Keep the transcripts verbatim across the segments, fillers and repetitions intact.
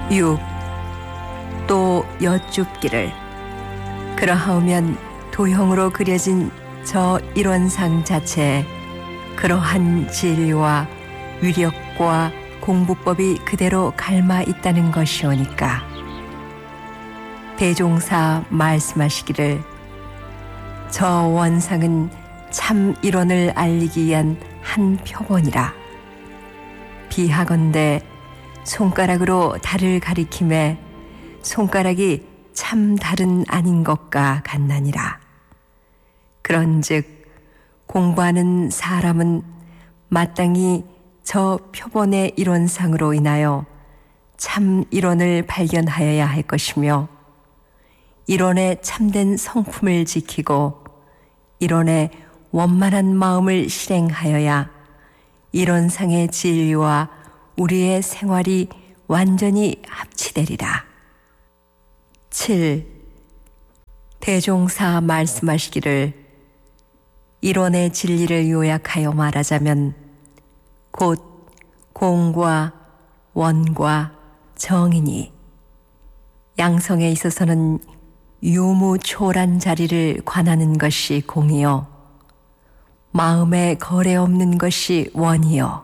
육. 또 여쭙기를 그러하오면 도형으로 그려진 저 일원상 자체에 그러한 진리와 위력과 공부법이 그대로 갈마 있다는 것이오니까. 대종사 말씀하시기를 저 원상은 참 일원을 알리기 위한 한 표본이라. 비하건대 손가락으로 달을 가리킴에 손가락이 참 달은 아닌 것과 같나니라. 그런즉 공부하는 사람은 마땅히 저 표본의 일원상으로 인하여 참 일원을 발견하여야 할 것이며, 일원의 참된 성품을 지키고 일원의 원만한 마음을 실행하여야 일원상의 진리와 우리의 생활이 완전히 합치되리라. 칠. 대종사 말씀하시기를 일원의 진리를 요약하여 말하자면 곧 공과 원과 정이니, 양성에 있어서는 유무초란 자리를 관하는 것이 공이요, 마음에 거래 없는 것이 원이요,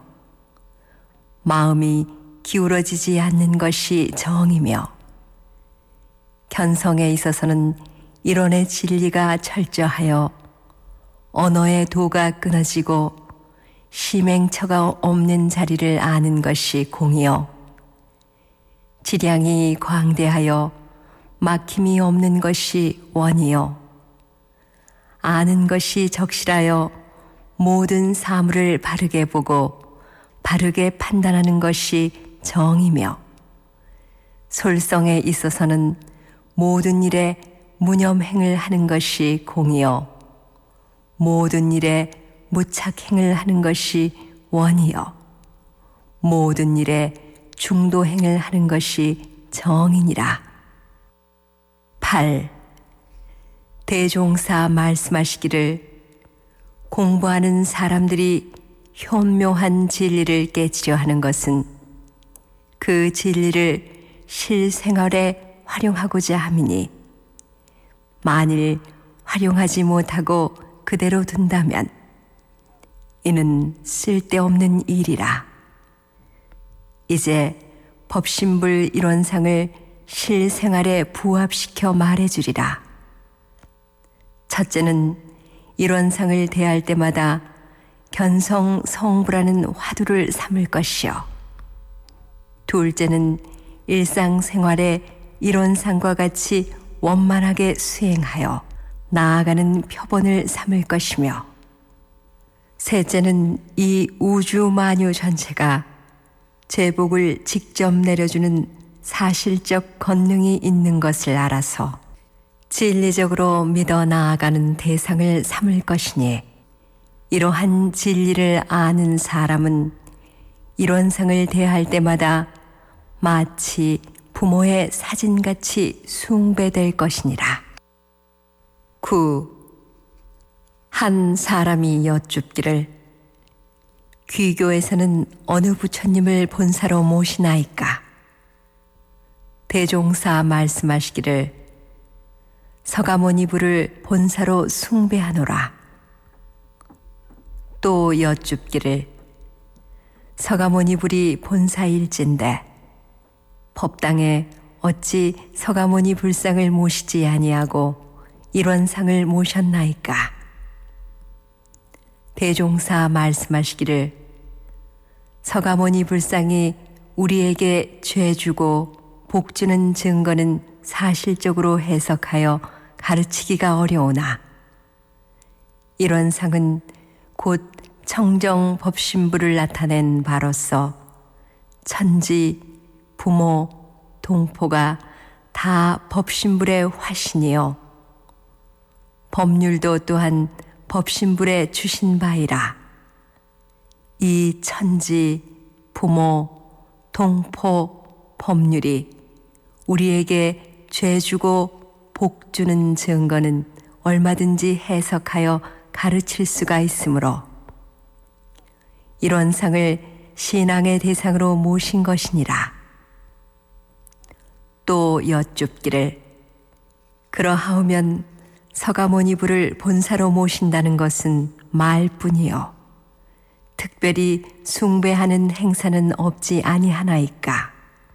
마음이 기울어지지 않는 것이 정이며, 견성에 있어서는 일원의 진리가 철저하여 언어의 도가 끊어지고 심행처가 없는 자리를 아는 것이 공이요, 지량이 광대하여 막힘이 없는 것이 원이요, 아는 것이 적실하여 모든 사물을 바르게 보고 바르게 판단하는 것이 정이며, 솔성에 있어서는 모든 일에 무념행을 하는 것이 공이요, 모든 일에 무착행을 하는 것이 원이요, 모든 일에 중도행을 하는 것이 정이니라. 팔. 대종사 말씀하시기를 공부하는 사람들이 현묘한 진리를 깨치려 하는 것은 그 진리를 실생활에 활용하고자 함이니, 만일 활용하지 못하고 그대로 둔다면 이는 쓸데없는 일이라. 이제 법신불 일원상을 실생활에 부합시켜 말해주리라. 첫째는 일원상을 대할 때마다 견성 성부라는 화두를 삼을 것이요, 둘째는 일상생활에 일원상과 같이 원만하게 수행하여 나아가는 표본을 삼을 것이며, 셋째는 이 우주 만유 전체가 제복을 직접 내려주는 사실적 권능이 있는 것을 알아서 진리적으로 믿어 나아가는 대상을 삼을 것이니, 이러한 진리를 아는 사람은 일원상을 대할 때마다 마치 부모의 사진같이 숭배될 것이니라. 구. 한 사람이 여쭙기를 귀교에서는 어느 부처님을 본사로 모시나이까? 대종사 말씀하시기를 서가모니부를 본사로 숭배하노라. 또 여쭙기를 서가모니불이 본사일진데 법당에 어찌 서가모니 불상을 모시지 아니하고 일원상을 모셨나이까? 대종사 말씀하시기를 서가모니 불상이 우리에게 죄 주고 복 주는 증거는 사실적으로 해석하여 가르치기가 어려우나, 일원상은 곧 청정 법신부를 나타낸 바로서 천지, 부모, 동포가 다 법신불의 화신이요, 법률도 또한 법신불의 주신 바이라. 이 천지, 부모, 동포, 법률이 우리에게 죄 주고 복 주는 증거는 얼마든지 해석하여 가르칠 수가 있으므로 이런 상을 신앙의 대상으로 모신 것이니라. 또 여쭙기를 그러하오면 서가모니부를 본사로 모신다는 것은 말뿐이요 특별히 숭배하는 행사는 없지 아니하나이까.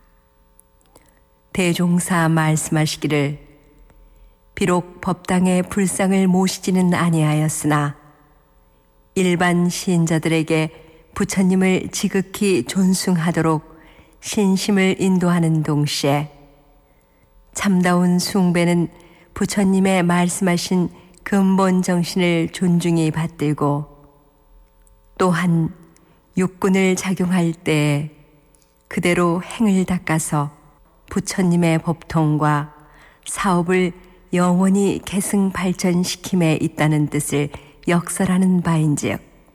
대종사 말씀하시기를 비록 법당에 불상을 모시지는 아니하였으나 일반 신자들에게 부처님을 지극히 존숭하도록 신심을 인도하는 동시에 참다운 숭배는 부처님의 말씀하신 근본 정신을 존중히 받들고 또한 육군을 작용할 때에 그대로 행을 닦아서 부처님의 법통과 사업을 영원히 계승 발전시킴에 있다는 뜻을 역설하는 바인즉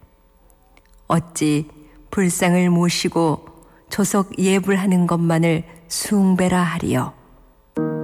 어찌 불상을 모시고 조석 예불하는 것만을 숭배라 하리요.